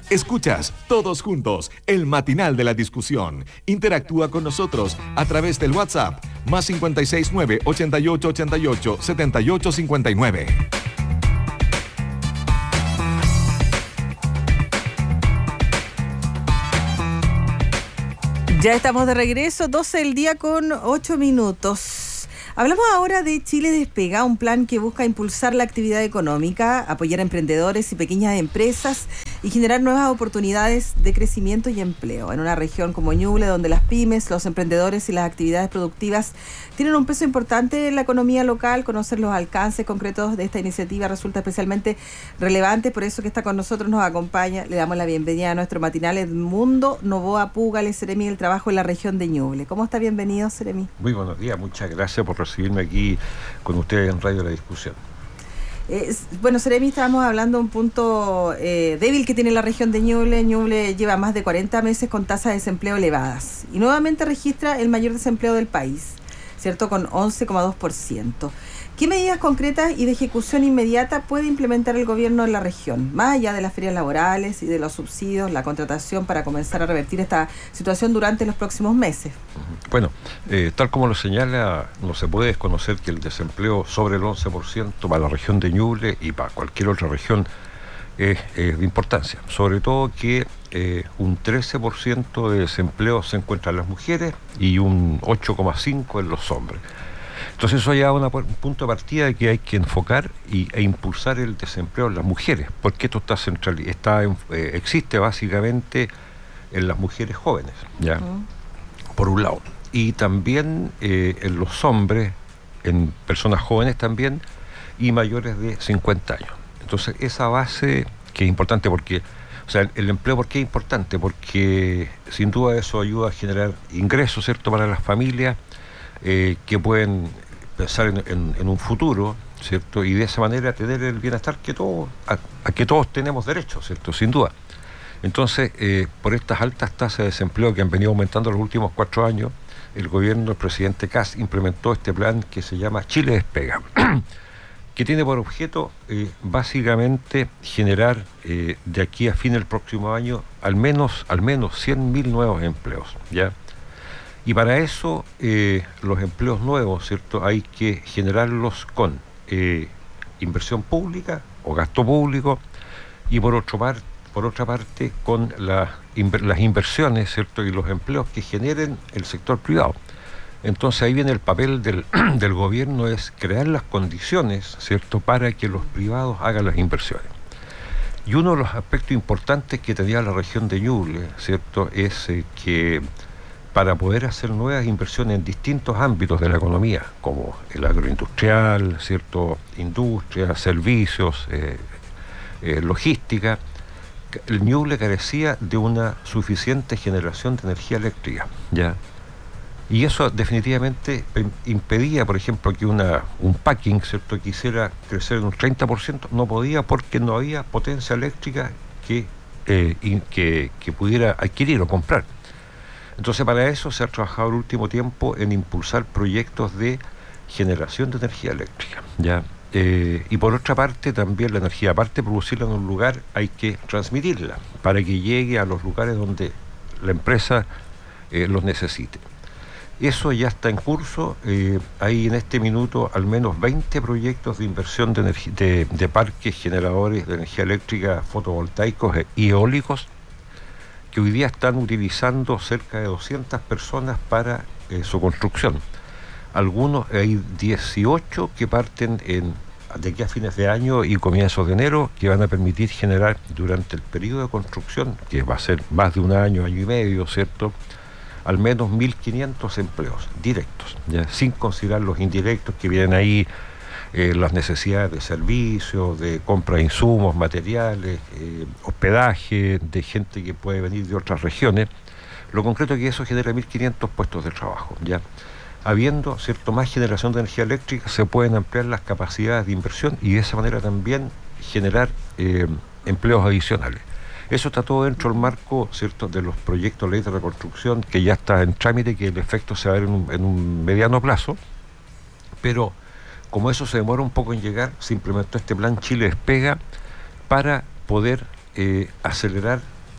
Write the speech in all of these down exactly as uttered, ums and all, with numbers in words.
Escuchas Todos Juntos, el matinal de la discusión. Interactúa con nosotros a través del WhatsApp, más cincuenta y seis nueve, ochenta y ocho ochenta y ocho, setenta y ocho cincuenta y nueve. Ya estamos de regreso, doce del día con ocho minutos. Hablamos ahora de Chile Despega, un plan que busca impulsar la actividad económica, apoyar a emprendedores y pequeñas empresas y generar nuevas oportunidades de crecimiento y empleo. En una región como Ñuble, donde las pymes, los emprendedores y las actividades productivas tienen un peso importante en la economía local, conocer los alcances concretos de esta iniciativa resulta especialmente relevante, por eso que está con nosotros, nos acompaña, le damos la bienvenida a nuestro matinal Edmundo Novoa Púgales, Seremi del Trabajo en la región de Ñuble. ¿Cómo está? Bienvenido, Seremi. Muy buenos días, muchas gracias por recibirme aquí con ustedes en Radio La Discusión. Eh, bueno, Seremi, estábamos hablando de un punto eh, débil que tiene la región de Ñuble. Ñuble lleva más de cuarenta meses con tasas de desempleo elevadas y nuevamente registra el mayor desempleo del país, ¿cierto? Con once coma dos por ciento. ¿Qué medidas concretas y de ejecución inmediata puede implementar el gobierno en la región, más allá de las ferias laborales y de los subsidios, la contratación, para comenzar a revertir esta situación durante los próximos meses? Bueno, eh, tal como lo señala, no se puede desconocer que el desempleo sobre el once por ciento para la región de Ñuble y para cualquier otra región es, es de importancia. Sobre todo que eh, un trece por ciento de desempleo se encuentra en las mujeres y un ocho coma cinco por ciento en los hombres. Entonces eso ya es una, un punto de partida de que hay que enfocar y, e impulsar el desempleo en las mujeres, porque esto está central, está, eh, existe básicamente en las mujeres jóvenes, ¿ya? Uh-huh. Por un lado. Y también eh, en los hombres, en personas jóvenes también, y mayores de cincuenta años. Entonces esa base que es importante porque, o sea, el empleo, ¿por qué es importante? Porque sin duda eso ayuda a generar ingresos, ¿cierto?, para las familias, eh, que pueden pensar en, en, en un futuro, ¿cierto?, y de esa manera tener el bienestar que todos, a, a que todos tenemos derecho, ¿cierto?, sin duda. Entonces, eh, por estas altas tasas de desempleo que han venido aumentando en los últimos cuatro años, el gobierno del presidente Kast implementó este plan que se llama Chile Despega, que tiene por objeto eh, básicamente generar eh, de aquí a fin del próximo año al menos, al menos cien mil nuevos empleos, ¿ya? Y para eso, eh, los empleos nuevos, ¿cierto?, hay que generarlos con eh, inversión pública o gasto público y por otro par, por otra parte con la, inver, las inversiones, ¿cierto?, y los empleos que generen el sector privado. Entonces ahí viene el papel del, del gobierno, es crear las condiciones, ¿cierto?, para que los privados hagan las inversiones. Y uno de los aspectos importantes que tenía la región de Ñuble, ¿cierto?, es eh, que para poder hacer nuevas inversiones en distintos ámbitos de la economía, como el agroindustrial, ¿cierto?, industria, servicios, eh, eh, logística, el Ñuble carecía de una suficiente generación de energía eléctrica, ¿ya? Y eso definitivamente impedía, por ejemplo, que una, un packing, ¿cierto?, quisiera crecer en un treinta por ciento, no podía porque no había potencia eléctrica que, eh, que, que pudiera adquirir o comprar. Entonces, para eso se ha trabajado el último tiempo en impulsar proyectos de generación de energía eléctrica, ¿ya? Eh, y por otra parte, también la energía, aparte de producirla en un lugar, hay que transmitirla para que llegue a los lugares donde la empresa eh, los necesite. Eso ya está en curso. Eh, hay en este minuto al menos veinte proyectos de inversión de, energi- de, de parques generadores de energía eléctrica fotovoltaicos y eólicos que hoy día están utilizando cerca de doscientas personas para eh, su construcción. Algunos, hay dieciocho que parten en, de aquí a fines de año y comienzos de enero, que van a permitir generar durante el periodo de construcción, que va a ser más de un año, año y medio, ¿cierto?, al menos mil quinientos empleos directos, ¿ya?, sin considerar los indirectos que vienen ahí, eh, las necesidades de servicios, de compra de insumos, materiales, eh, hospedaje, de gente que puede venir de otras regiones. Lo concreto es que eso genera mil quinientos puestos de trabajo, ¿ya? Habiendo, ¿cierto?, más generación de energía eléctrica, se pueden ampliar las capacidades de inversión y de esa manera también generar eh, empleos adicionales. Eso está todo dentro del marco, ¿cierto?, de los proyectos de ley de reconstrucción que ya está en trámite, que el efecto se va a ver en un, en un mediano plazo, pero como eso se demora un poco en llegar, se implementó este plan Chile Despega para poder eh, acelerar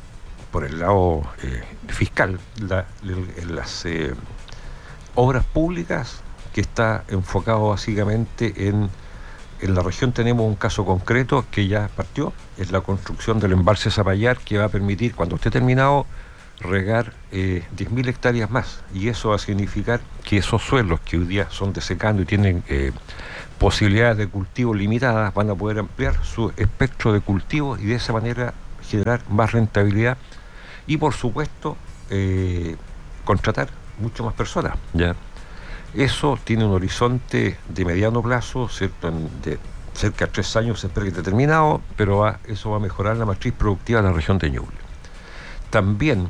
por el lado eh, fiscal, la, la, las eh, obras públicas, que está enfocado básicamente en, en la región. Tenemos un caso concreto que ya partió, es la construcción del embalse Zapallar, que va a permitir, cuando esté terminado, regar eh, diez mil hectáreas más, y eso va a significar que esos suelos que hoy día son de secano y tienen eh, posibilidades de cultivo limitadas, van a poder ampliar su espectro de cultivo y de esa manera generar más rentabilidad y, por supuesto, eh, contratar mucho más personas, ¿ya? Eso tiene un horizonte de mediano plazo, ¿cierto? En, de cerca de tres años se espera que esté terminado, pero va, eso va a mejorar la matriz productiva de la región de Ñuble. También,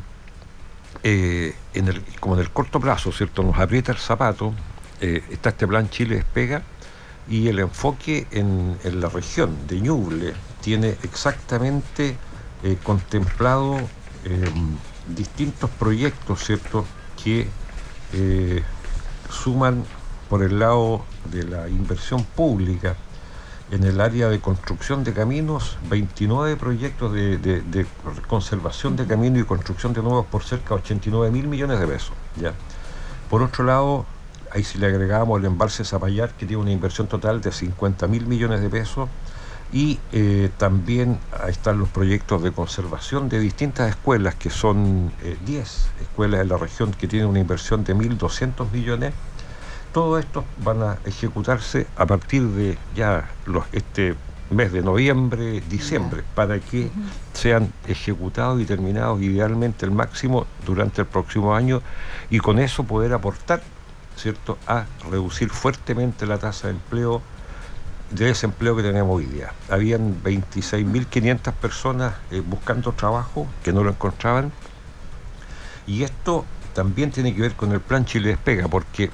eh, en el, como en el corto plazo, ¿cierto?, nos aprieta el zapato, eh, está este plan Chile Despega, y el enfoque en, en la región de Ñuble tiene exactamente eh, contemplado eh, distintos proyectos, ¿cierto?, que eh, suman por el lado de la inversión pública en el área de construcción de caminos, veintinueve proyectos de, de, de conservación de caminos y construcción de nuevos por cerca de ochenta y nueve mil millones de pesos, ¿ya? Por otro lado, ahí si le agregamos el embalse Zapallar, que tiene una inversión total de cincuenta mil millones de pesos, y eh, también ahí están los proyectos de conservación de distintas escuelas, que son eh, diez escuelas en la región que tienen una inversión de mil doscientos millones. Todo esto van a ejecutarse a partir de ya los, este mes de noviembre, diciembre, para que uh-huh. sean ejecutados y terminados idealmente el máximo durante el próximo año, y con eso poder aportar, ¿cierto?, a reducir fuertemente la tasa de empleo, de desempleo que tenemos hoy día. Habían veintiséis mil quinientas personas eh, buscando trabajo que no lo encontraban, y esto también tiene que ver con el plan Chile Despega, porque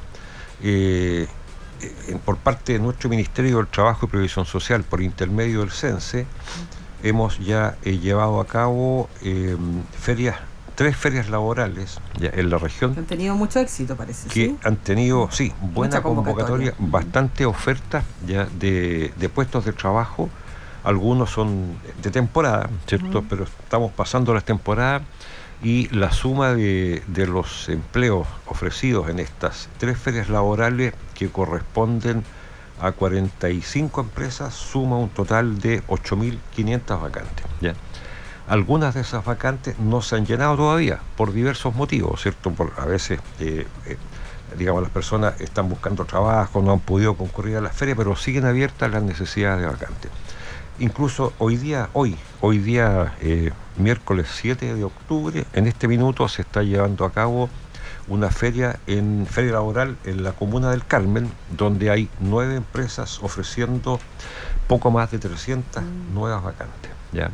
Eh, eh, por parte de nuestro Ministerio del Trabajo y Previsión Social, por intermedio del CENSE, hemos ya eh, llevado a cabo eh, ferias, tres ferias laborales ya en la región. Han tenido mucho éxito, parece. Que ¿sí? Han tenido, sí, buena convocatoria, convocatoria uh-huh. bastante ofertas ya de, de puestos de trabajo. Algunos son de temporada, ¿cierto? Uh-huh. Pero estamos pasando las temporadas, y la suma de, de los empleos ofrecidos en estas tres ferias laborales, que corresponden a cuarenta y cinco empresas, suma un total de ocho mil quinientas vacantes, ¿ya? Algunas de esas vacantes no se han llenado todavía por diversos motivos, ¿cierto? Por, a veces, eh, eh, digamos, las personas están buscando trabajo, no han podido concurrir a las ferias, pero siguen abiertas las necesidades de vacantes. Incluso hoy día, hoy, hoy día, eh, miércoles siete de octubre, en este minuto se está llevando a cabo una feria, en feria laboral en la comuna del Carmen, donde hay nueve empresas ofreciendo poco más de trescientas mm. nuevas vacantes, ¿ya?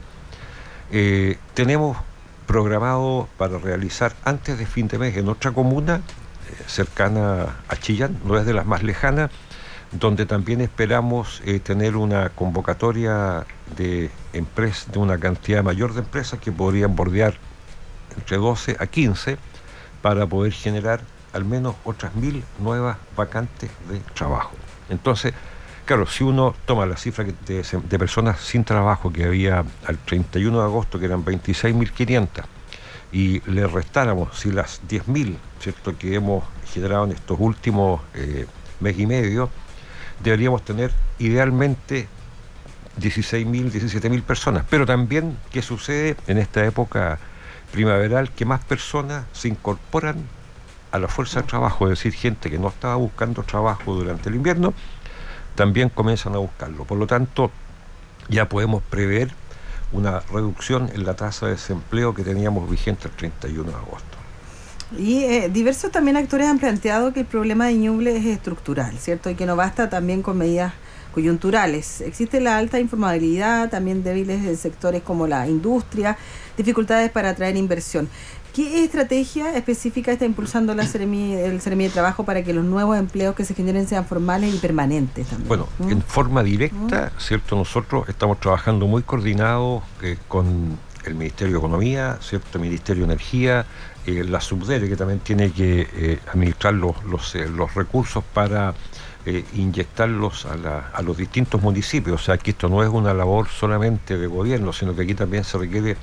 Eh, tenemos programado para realizar antes de fin de mes en otra comuna, eh, cercana a Chillán, no es de las más lejanas, donde también esperamos eh, tener una convocatoria de empresas, de una cantidad mayor de empresas que podrían bordear entre doce a quince, para poder generar al menos otras mil nuevas vacantes de trabajo. Entonces, claro, si uno toma la cifra de, de personas sin trabajo que había al treinta y uno de agosto, que eran veintiséis mil quinientas, y le restáramos, si las diez mil, ¿cierto?, que hemos generado en estos últimos eh, mes y medio, deberíamos tener idealmente dieciséis mil, diecisiete mil personas. Pero también, ¿qué sucede en esta época primaveral? Que más personas se incorporan a la fuerza de trabajo, es decir, gente que no estaba buscando trabajo durante el invierno, también comienzan a buscarlo. Por lo tanto, ya podemos prever una reducción en la tasa de desempleo que teníamos vigente el treinta y uno de agosto. Y eh, diversos también actores han planteado que el problema de Ñuble es estructural, ¿cierto? Y que no basta también con medidas coyunturales. Existe la alta informalidad, también débiles en sectores como la industria, dificultades para atraer inversión. ¿Qué estrategia específica está impulsando la Seremi, el Seremi de Trabajo para que los nuevos empleos que se generen sean formales y permanentes también? Bueno, ¿Mm? en forma directa, ¿Mm? ¿cierto? Nosotros estamos trabajando muy coordinados eh, con el Ministerio de Economía, ¿cierto? El Ministerio de Energía, eh, la Subdere, que también tiene que eh, administrar los, los, eh, los recursos para eh, inyectarlos a, la, a los distintos municipios. O sea, que esto no es una labor solamente de gobierno, sino que aquí también se requiere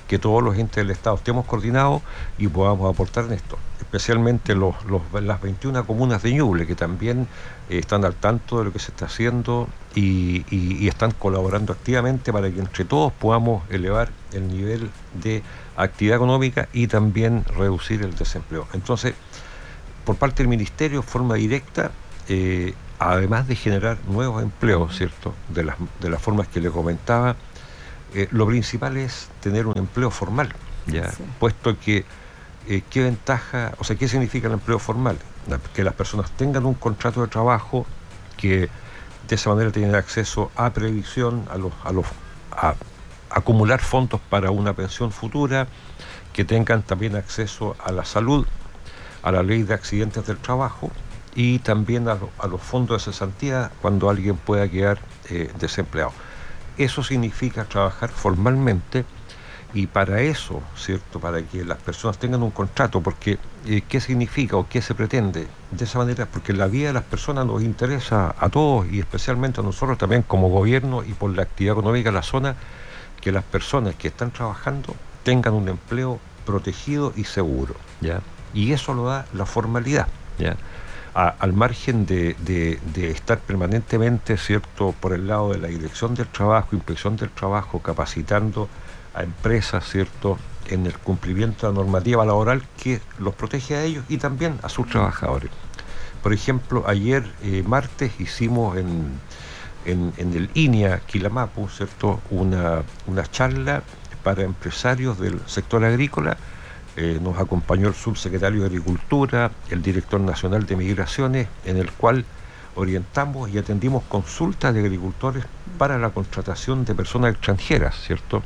que todos los entes del Estado estemos coordinados y podamos aportar en esto, especialmente los, los, las veintiuna comunas de Ñuble, que también eh, están al tanto de lo que se está haciendo y, y, y están colaborando activamente para que entre todos podamos elevar el nivel de actividad económica y también reducir el desempleo. Entonces, por parte del Ministerio, de forma directa, eh, además de generar nuevos empleos, ¿cierto?, de las, de las formas que le comentaba, Eh, lo principal es tener un empleo formal, ya, sí. Puesto que eh, qué ventaja, o sea, qué significa el empleo formal, que las personas tengan un contrato de trabajo, que de esa manera tienen acceso a previsión, a los, a los, a, a acumular fondos para una pensión futura, que tengan también acceso a la salud, a la ley de accidentes del trabajo y también a, lo, a los fondos de cesantía cuando alguien pueda quedar eh, desempleado. Eso significa trabajar formalmente y para eso, ¿cierto?, para que las personas tengan un contrato, porque eh, ¿qué significa o qué se pretende? De esa manera, porque la vida de las personas nos interesa a todos y especialmente a nosotros también como gobierno y por la actividad económica de la zona, que las personas que están trabajando tengan un empleo protegido y seguro, ¿ya? Y eso lo da la formalidad, ¿ya? A, al margen de, de, de estar permanentemente, ¿cierto?, por el lado de la Dirección del Trabajo, Inspección del Trabajo, capacitando a empresas, ¿cierto?, en el cumplimiento de la normativa laboral que los protege a ellos y también a sus trabajadores. Por ejemplo, ayer, eh, martes, hicimos en, en, en el I N I A Quilamapu, ¿cierto?, una, una charla para empresarios del sector agrícola. Eh, nos acompañó el subsecretario de Agricultura, el director nacional de Migraciones, en el cual orientamos y atendimos consultas de agricultores para la contratación de personas extranjeras, ¿cierto?,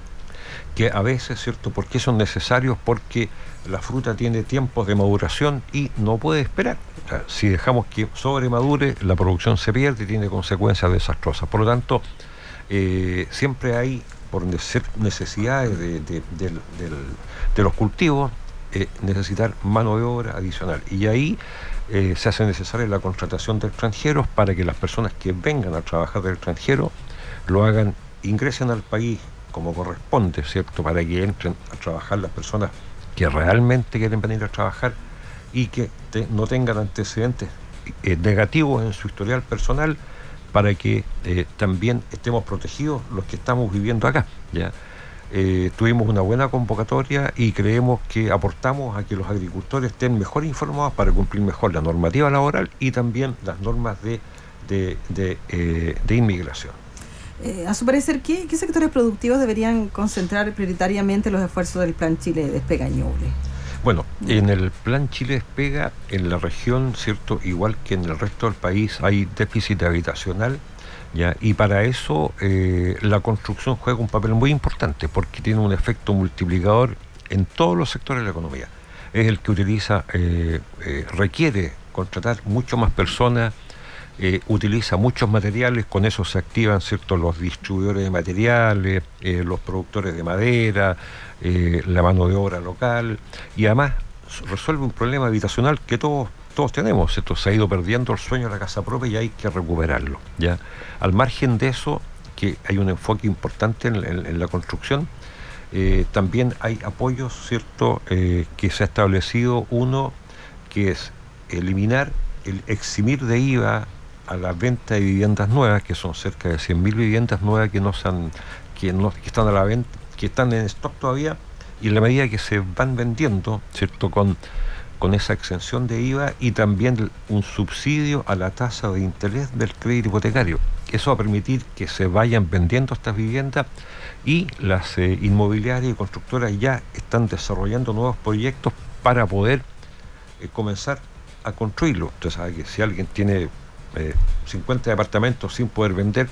que a veces, ¿cierto?, ¿por qué son necesarios? Porque la fruta tiene tiempos de maduración y no puede esperar. O sea, si dejamos que sobremadure, la producción se pierde y tiene consecuencias desastrosas. Por lo tanto, eh, siempre hay, por necesidades de, de, de, de, de los cultivos, eh, necesitar mano de obra adicional. Y ahí eh, se hace necesaria la contratación de extranjeros para que las personas que vengan a trabajar del extranjero lo hagan, ingresen al país como corresponde, ¿cierto?, para que entren a trabajar las personas que realmente quieren venir a trabajar y que te, no tengan antecedentes eh, negativos en su historial personal, para que eh, también estemos protegidos los que estamos viviendo acá, ¿ya? Eh, tuvimos una buena convocatoria y creemos que aportamos a que los agricultores estén mejor informados para cumplir mejor la normativa laboral y también las normas de, de, de, eh, de inmigración. Eh, a su parecer, ¿qué, ¿qué sectores productivos deberían concentrar prioritariamente los esfuerzos del Plan Chile Despega Ñuble? Bueno, en el Plan Chile Despega, en la región, ¿cierto?, igual que en el resto del país, hay déficit habitacional, ¿ya? Y para eso eh, la construcción juega un papel muy importante porque tiene un efecto multiplicador en todos los sectores de la economía. Es el que utiliza, eh, eh, requiere contratar mucho más personas, eh, utiliza muchos materiales, con eso se activan, ¿cierto?, los distribuidores de materiales, eh, los productores de madera, eh, la mano de obra local, y además resuelve un problema habitacional que todos todos tenemos, ¿cierto? Se ha ido perdiendo el sueño de la casa propia y hay que recuperarlo, ¿ya? Al margen de eso, que hay un enfoque importante en, en, en la construcción, eh, también hay apoyos, ¿cierto?, eh, que se ha establecido. Uno que es eliminar, el eximir de I V A a la venta de viviendas nuevas, que son cerca de cien mil viviendas nuevas que no se han, que no, que están a la venta, que están en stock todavía, y en la medida que se van vendiendo, ¿cierto?, con con esa exención de I V A y también un subsidio a la tasa de interés del crédito hipotecario. Eso va a permitir que se vayan vendiendo estas viviendas y las eh, inmobiliarias y constructoras ya están desarrollando nuevos proyectos para poder eh, comenzar a construirlo. Usted sabe que si alguien tiene eh, cincuenta departamentos sin poder vender,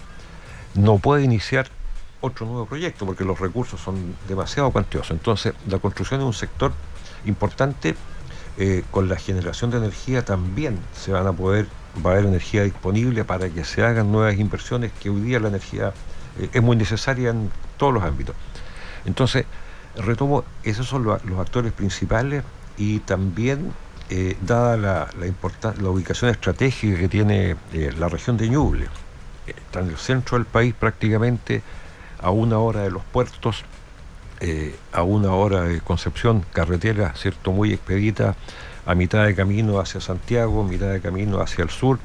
no puede iniciar otro nuevo proyecto porque los recursos son demasiado cuantiosos. Entonces, la construcción es un sector importante. Eh, con la generación de energía también se van a poder, va a haber energía disponible para que se hagan nuevas inversiones, que hoy día la energía eh, es muy necesaria en todos los ámbitos. Entonces, retomo, esos son los, los actores principales y también, eh, dada la, la, importan- la ubicación estratégica que tiene eh, la región de Ñuble, eh, está en el centro del país prácticamente, a una hora de los puertos, eh, a una hora de Concepción, carretera, ¿cierto?, muy expedita, a mitad de camino hacia Santiago, mitad de camino hacia el sur.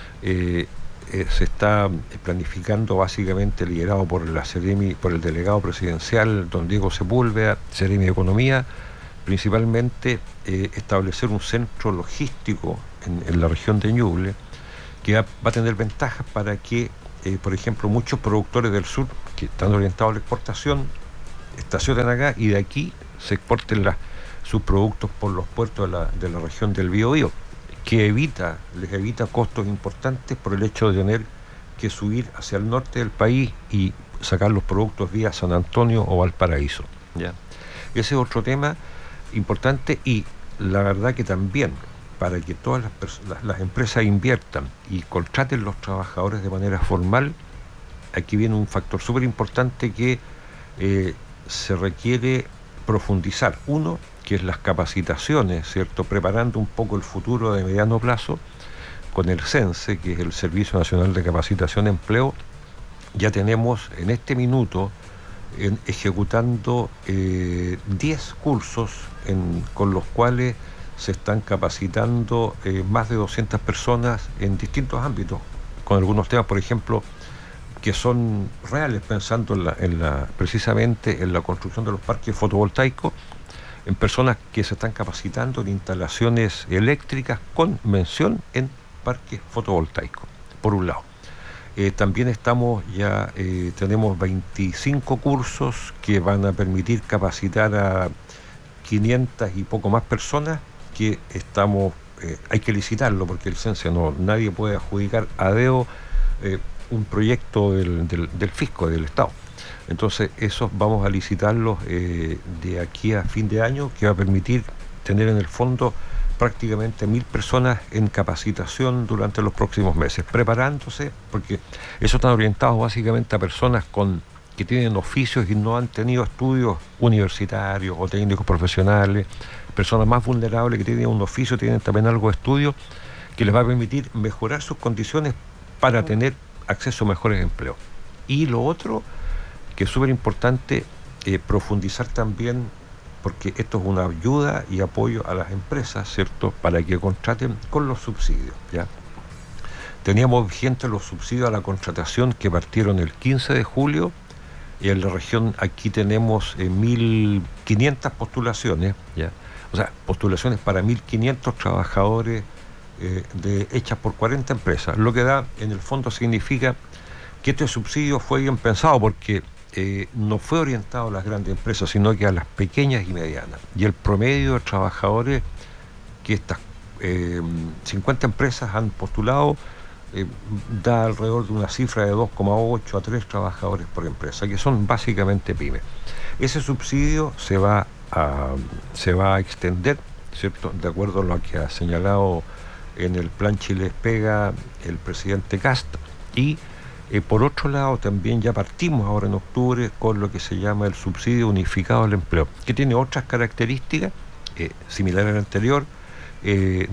Eh, eh, se está planificando básicamente, liderado por la Seremi, por el delegado presidencial, don Diego Sepúlveda, Seremi de Economía, principalmente eh, establecer un centro logístico en, en la región de Ñuble, que va, va a tener ventajas para que, eh, por ejemplo, muchos productores del sur que están orientados a la exportación estacionen acá y de aquí se exporten la, sus productos por los puertos de la, de la región del Biobío, que evita, les evita costos importantes por el hecho de tener que subir hacia el norte del país y sacar los productos vía San Antonio o Valparaíso, ¿ya? Ese es otro tema importante, y la verdad que también para que todas las, las, las empresas inviertan y contraten los trabajadores de manera formal, aquí viene un factor súper importante que eh, se requiere profundizar. Uno, que es las capacitaciones, ¿cierto?, preparando un poco el futuro de mediano plazo con el CENSE, que es el Servicio Nacional de Capacitación y Empleo. Ya tenemos en este minuto en, ejecutando eh, diez cursos en, con los cuales se están capacitando eh, más de doscientas personas en distintos ámbitos, con algunos temas, por ejemplo, que son reales, pensando en la, en la, precisamente en la construcción de los parques fotovoltaicos, en personas que se están capacitando en instalaciones eléctricas con mención en parques fotovoltaicos, por un lado. Eh, también estamos ya, eh, tenemos veinticinco cursos que van a permitir capacitar a quinientas y poco más personas, que estamos, eh, hay que licitarlo porque el CENSE no, nadie puede adjudicar a dedo eh, un proyecto del, del, del fisco, del Estado. Entonces esos vamos a licitarlos eh, de aquí a fin de año, que va a permitir tener en el fondo prácticamente mil personas en capacitación durante los próximos meses, preparándose, porque esos están orientados básicamente a personas con que tienen oficios y no han tenido estudios universitarios o técnicos profesionales, personas más vulnerables que tienen un oficio, tienen también algo de estudio, que les va a permitir mejorar sus condiciones para tener acceso a mejores empleos. Y lo otro, que es súper importante, eh, profundizar también, porque esto es una ayuda y apoyo a las empresas, ¿cierto?, para que contraten con los subsidios, ¿ya? Teníamos vigentes los subsidios a la contratación que partieron el quince de julio, y en la región aquí tenemos eh, mil quinientas postulaciones, ¿ya? O sea, postulaciones para mil quinientos trabajadores eh, de, hechas por cuarenta empresas, lo que da, en el fondo, significa que este subsidio fue bien pensado, porque eh, no fue orientado a las grandes empresas, sino que a las pequeñas y medianas. Y el promedio de trabajadores que estas eh, cincuenta empresas han postulado eh, da alrededor de una cifra de dos coma ocho a tres trabajadores por empresa, que son básicamente pymes. Ese subsidio se va a, se va a extender, ¿cierto?, de acuerdo a lo que ha señalado en el Plan Chile Despega el presidente Kast. Y Eh, por otro lado, también ya partimos ahora en octubre con lo que se llama el subsidio unificado al empleo, que tiene otras características eh, similares al anterior. Eh,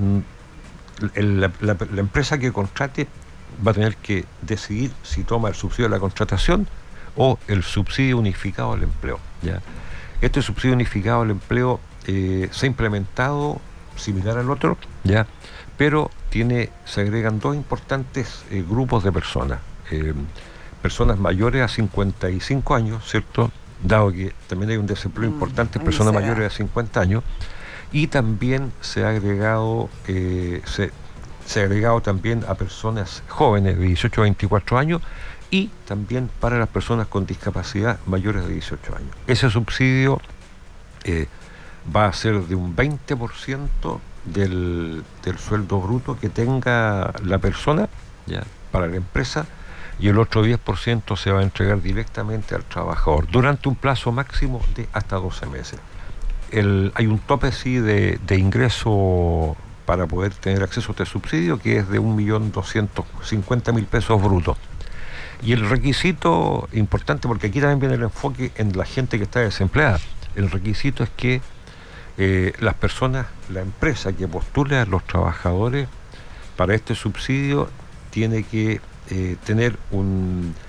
el, la, la, la empresa que contrate va a tener que decidir si toma el subsidio de la contratación o el subsidio unificado al empleo, ¿ya? Este subsidio unificado al empleo eh, se ha implementado similar al otro, ¿ya?, pero tiene, se agregan dos importantes eh, grupos de personas. Eh, personas mayores a cincuenta y cinco años, ¿cierto?, dado que también hay un desempleo mm, importante en personas será. mayores a cincuenta años, y también se ha agregado eh, se, se ha agregado también a personas jóvenes de dieciocho a veinticuatro años, y también para las personas con discapacidad mayores de dieciocho años. Ese subsidio eh, va a ser de un veinte por ciento del, del sueldo bruto que tenga la persona, ya, para la empresa, y el otro diez por ciento se va a entregar directamente al trabajador durante un plazo máximo de hasta doce meses. El, hay un tope sí de, de ingreso para poder tener acceso a este subsidio, que es de un millón doscientos cincuenta mil pesos brutos. Y el requisito importante, porque aquí también viene el enfoque en la gente que está desempleada, el requisito es que eh, las personas, la empresa que postule a los trabajadores para este subsidio tiene que Eh, tener un,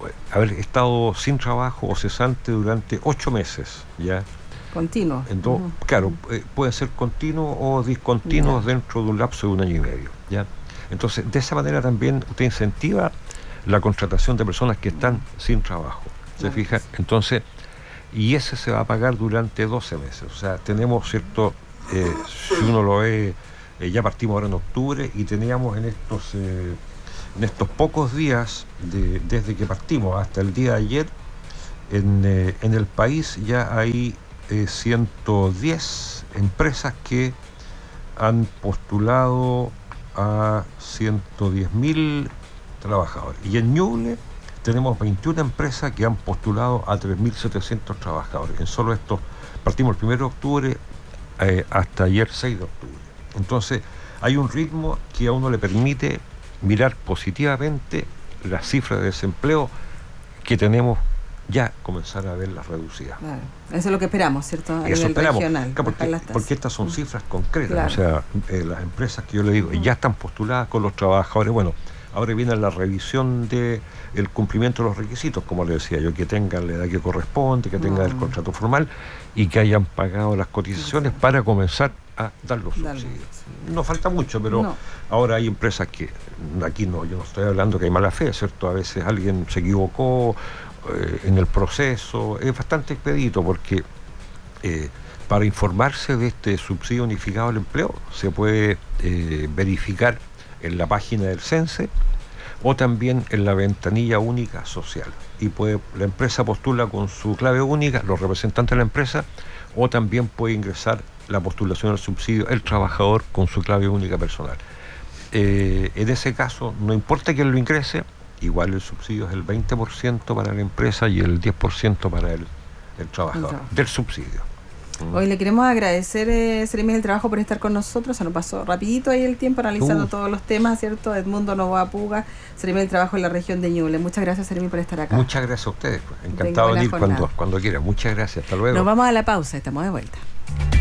haber estado sin trabajo o cesante durante ocho meses, ¿ya? Continuo. Entonces, uh-huh. Claro, eh, puede ser continuo o discontinuo yeah. dentro de un lapso de un año y medio, ¿ya? Entonces, de esa manera también usted incentiva la contratación de personas que están sin trabajo, ¿se claro. fija? Entonces, y ese se va a pagar durante doce meses. O sea, tenemos, ¿cierto? Eh, si uno lo ve, eh, ya partimos ahora en octubre y teníamos en estos, eh, en estos pocos días, de, desde que partimos hasta el día de ayer, en, eh, en el país ya hay eh, ciento diez empresas que han postulado a ciento diez mil trabajadores. Y en Ñuble tenemos veintiuna empresas que han postulado a tres mil setecientos trabajadores. En solo estos, partimos el primero de octubre eh, hasta ayer seis de octubre. Entonces, hay un ritmo que a uno le permite mirar positivamente las cifras de desempleo que tenemos, ya comenzar a verlas reducidas. Claro. Eso es lo que esperamos, ¿cierto? A Eso nivel esperamos, regional. claro, porque, porque estas son cifras concretas. Claro. O sea, eh, las empresas que yo le digo, uh-huh. ya están postuladas con los trabajadores. Bueno, ahora viene la revisión de el cumplimiento de los requisitos, como le decía yo, que tengan la edad que corresponde, que tengan uh-huh. el contrato formal y que hayan pagado las cotizaciones uh-huh. para comenzar a dar los subsidios. Dale. No falta mucho, pero no. Ahora hay empresas que, aquí no, yo no estoy hablando que hay mala fe, ¿cierto? A veces alguien se equivocó eh, en el proceso, es bastante expedito porque eh, para informarse de este subsidio unificado al empleo se puede eh, verificar en la página del CENSE o también en la ventanilla única social. Y puede, la empresa postula con su clave única, los representantes de la empresa, o también puede ingresar la postulación al subsidio el trabajador con su clave única personal. Eh, en ese caso, no importa quién lo ingrese, igual el subsidio es el veinte por ciento para la empresa y el diez por ciento para el, el trabajador, Entonces. del subsidio. Hoy le queremos agradecer, eh, Seremi del Trabajo, por estar con nosotros. Se nos pasó rapidito ahí el tiempo analizando uh. todos los temas, ¿cierto? Edmundo Novoa Puga, Seremi del Trabajo en la región de Ñuble. Muchas gracias, Seremi, por estar acá. Muchas gracias a ustedes. Encantado de venir cuando, cuando quieran. Muchas gracias. Hasta luego. Nos vamos a la pausa. Estamos de vuelta.